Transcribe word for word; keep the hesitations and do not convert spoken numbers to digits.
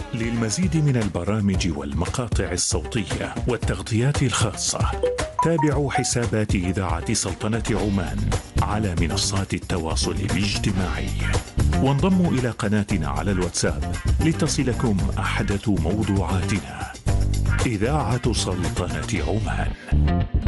للمزيد من البرامج والمقاطع الصوتية والتغطيات الخاصة تابعوا حسابات إذاعة سلطنة عمان على منصات التواصل الاجتماعي، وانضموا إلى قناتنا على الواتساب لتصلكم أحدث موضوعاتنا. إذاعة سلطنة عمان.